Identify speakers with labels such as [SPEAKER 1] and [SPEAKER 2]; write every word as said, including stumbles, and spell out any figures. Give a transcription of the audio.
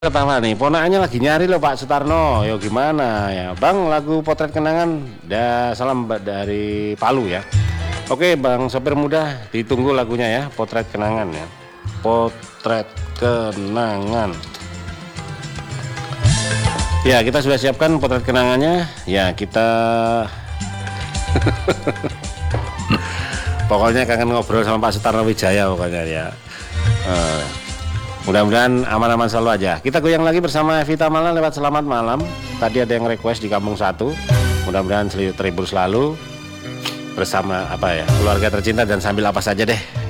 [SPEAKER 1] Pertama nih, ponakannya lagi nyari loh Pak Sutarno. Yo gimana ya, Bang, lagu Potret Kenangan. Dah salam dari Palu ya. Oke, Bang sopir muda, ditunggu lagunya ya, Potret Kenangan ya. Potret Kenangan. Ya, kita sudah siapkan potret kenangannya. Ya, kita pokoknya kangen ngobrol sama Pak Sutarno Wijaya pokoknya ya. Uh, Mudah-mudahan aman-aman selalu aja. Kita goyang lagi bersama Evita Malam lewat Selamat Malam. Tadi ada yang request di Kampung Satu. Mudah-mudahan terhibur selalu bersama apa ya, keluarga tercinta dan sambil apa saja deh.